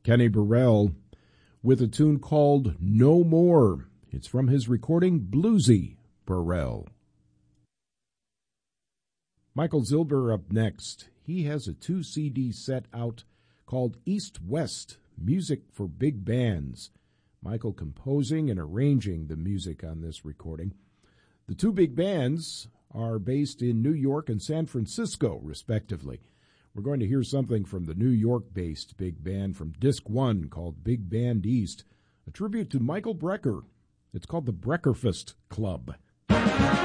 Kenny Burrell with a tune called No More. It's from his recording Bluesy Burrell. Michael Zilber up next. He has a 2-CD set out called East West, Music for Big Bands. Michael composing and arranging the music on this recording. The two big bands are based in New York and San Francisco, respectively. We're going to hear something from the New York-based big band from Disc 1 called Big Band East, a tribute to Michael Brecker. It's called the Breckerfest Club.